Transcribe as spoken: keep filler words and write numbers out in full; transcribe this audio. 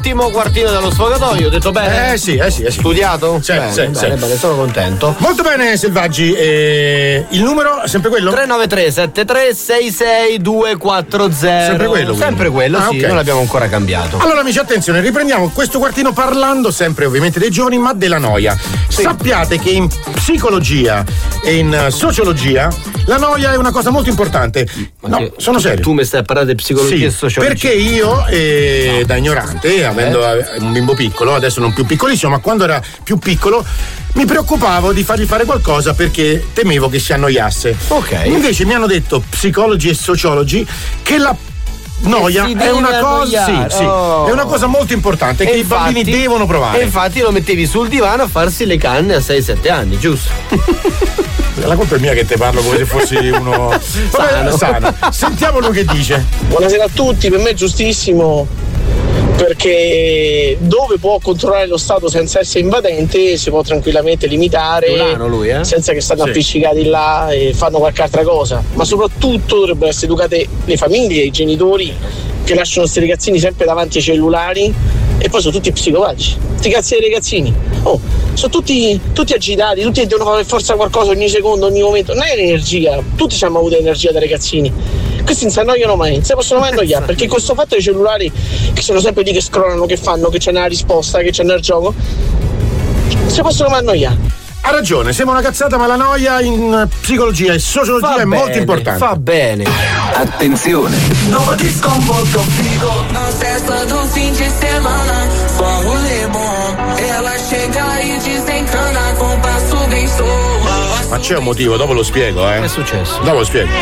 Ultimo quartino dello sfogatoio, ho detto bene? Eh sì, eh sì, eh sì. Studiato? Sì, bene, sì, bene, sì. bene, sono contento. Molto bene, Selvaggi. Eh, il numero è sempre quello? tre nove tre sette tre sei sei due quattro zero. Sempre quello, quindi. Sempre quello, Ah, sì, okay. non l'abbiamo ancora cambiato. Allora, amici, attenzione, riprendiamo questo quartino parlando sempre ovviamente dei giovani, ma della noia. Sì. Sappiate che in psicologia e in sociologia la noia è una cosa molto importante. No, sono serio. Tu mi stai a parlare di psicologia sì, e sociologia? Perché io, eh, no. da ignorante, avendo eh. un bimbo piccolo, adesso non più piccolissimo, ma quando era più piccolo, mi preoccupavo di fargli fare qualcosa perché temevo che si annoiasse. Ok. Invece mi hanno detto psicologi e sociologi che la noia è una cosa sì, sì, oh. è una cosa molto importante e che infatti, i bambini devono provare. E infatti lo mettevi sul divano a farsi le canne a sei sette anni, giusto? La colpa è mia che te parlo come se fossi uno sano. sano. Sentiamo lui che dice. Buonasera a tutti, per me è giustissimo, perché dove può controllare lo Stato senza essere invadente si può tranquillamente limitare, Ulano lui, eh? senza che stanno sì. appiccicati là e fanno qualche altra cosa. Ma soprattutto dovrebbero essere educate le famiglie, i genitori che lasciano questi ragazzini sempre davanti ai cellulari e poi sono tutti psicopatici, sti cazzi dei ragazzini. Oh, sono tutti, tutti agitati, tutti devono fare per forza qualcosa ogni secondo, ogni momento. Non è l'energia, tutti ci abbiamo avuto energia da ragazzini. Questi non si annoiano mai, non si possono mai annoiare, perché questo fatto dei cellulari che sono sempre lì che scrollano, che fanno, che c'è una risposta, che c'è il gioco, non si possono mai annoiare. Ha ragione, sembra una cazzata, ma la noia in psicologia e sociologia fa è bene, molto importante. Fa bene. Attenzione. Nuovo disco molto figo. Na festa do fim de semana, só rolê bom. Ela chega e desencana com passo bem solto. Ma c'è un motivo, dopo lo spiego, eh. Che è successo? Dopo lo spiego.